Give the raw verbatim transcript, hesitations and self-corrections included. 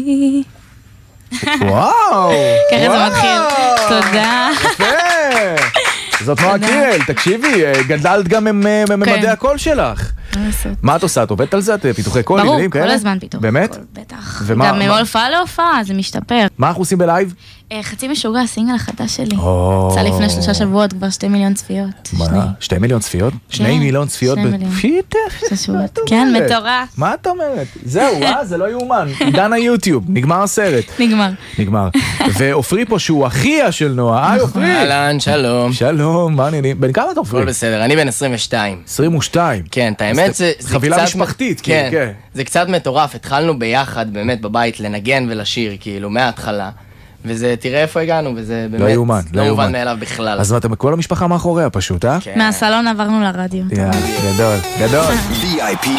לי. וואו! ככה זה מתחיל. תודה. יפה! זאת נועה קירל, תקשיבי, גדלת גם מממדי הקול שלך. מה את עושה? את עובדת על זה? את פיתוחי קול? ברור, כל הזמן פיתוחי קול. באמת? בטח. גם מהופעה להופעה, זה משתפר. מה אנחנו עושים בלייב? חצי משוגע, סינגל החדש שלי. יצא לפני שלושה שבועות, כבר שתי מיליון צפיות. מה? שתי מיליון צפיות? שני מיליון צפיות? שני מיליון. פיתף? כן, מטורף. מה את אומרת? זהו, אה? זה לא יאומן. עידן היוטיוב, נגמר הסרט. נגמר. נגמר. ואופרי פה שהוא אחיה של נועה. היי אופרי. אהלן, שלום. שלום, מה העניינים? בן כמה אתה אופרי? הכל בסדר, אני בן עשרים ושתיים. עשרים ושתיים. כן, את האמת זה קצת... חבילה משפחתית, כן. זה קצת מטורף, התחלנו ביחד באמת בבית לנגן ולשיר, כאילו, מההתחלה. וזה, תראה איפה הגענו, וזה באמת לא יאומן, לא מובן מאליו בכלל. אז אתם כל המשפחה מאחוריה פשוט, אה? מהסלון עברנו לרדיו. גדול, גדול. וי איי פי